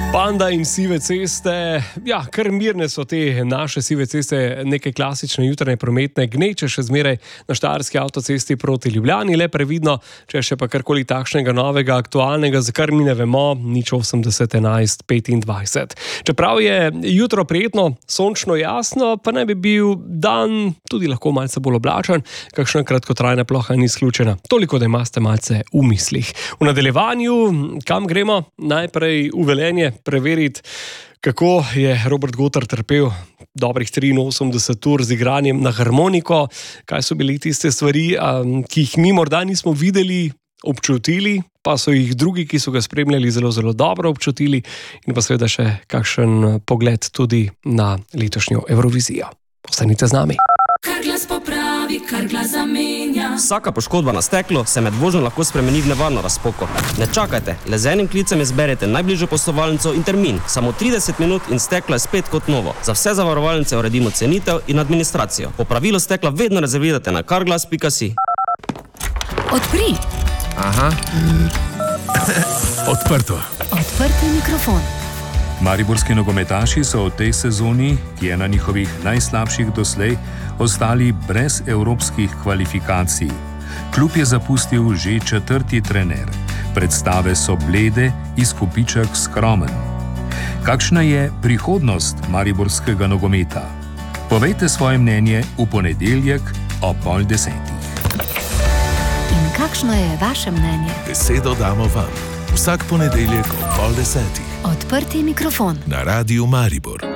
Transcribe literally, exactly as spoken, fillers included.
Panda in sive ceste, ja, kar mirne so te naše sive ceste, neke klasične jutranje prometne, gneče še zmeraj na Štajerski avtocesti proti Ljubljani, le previdno, če še pa karkoli takšnega novega, aktualnega, za kar mi ne vemo, nič osemdeset enajst petindvajset. Čeprav je jutro prijetno, sončno jasno, pa naj bi bil dan tudi lahko malce bolj oblačen, kakšna kratkotrajna ploha ni izključena. Toliko, da imate malce v mislih. V nadaljevanju, kam gremo? Najprej v Velenje preveriti, kako je Robert Gotar trpel dobrih triinosemdeset ur z igranjem na harmoniko, kaj so bili tiste stvari, ki jih mi morda nismo videli, občutili, pa so jih drugi, ki so ga spremljali, zelo, zelo dobro občutili, in pa seveda še kakšen pogled tudi na letošnjo Evrovizijo. Ostanite z nami. Kar glas popravi, kar glas zamenja. Vsaka poškodba na steklu se med vožnjo lahko spremeni v nevarno razpoko. Ne čakajte, le z enim klicem izberete najbližjo poslovalnico in termin. Samo trideset minut in steklo je spet kot novo. Za vse zavarovalnice uredimo cenitev in administracijo. Popravilo stekla vedno rezervirate na carglass pika si. Odpri. Aha. Odprto. Odprti mikrofon. Mariborski nogometaši so v tej sezoni, ki je na njihovih najslabših doslej, ostali brez evropskih kvalifikacij. Klub je zapustil že četrti trener. Predstave so blede, izkupiček skromen. Kakšna je prihodnost mariborskega nogometa? Povejte svoje mnenje v ponedeljek ob pol desetih. In kakšno je vaše mnenje? Besedo damo vam. Vsak ponedeljek ob pol desetih. Odprti mikrofon. Na Radiu Maribor.